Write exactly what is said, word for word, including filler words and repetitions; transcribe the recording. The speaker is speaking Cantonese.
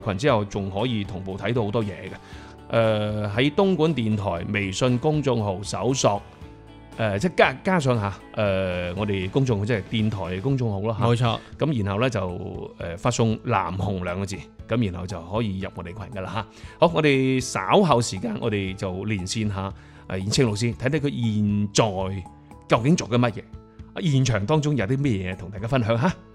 群之後，仲可以同步睇到好多嘢嘅。誒、呃、喺東莞電台微信公眾號搜索，誒、呃、即係加加上嚇誒、呃、我哋公眾號即係電台公眾號啦嚇。 冇錯。 咁然後咧就誒發送南紅兩個字，咁然後就可以入我哋群噶啦嚇。好，我哋稍後時間我哋就連線下誒燕青老師，睇睇佢現在究竟做緊乜嘢，現場當中有啲咩嘢同大家分享嚇。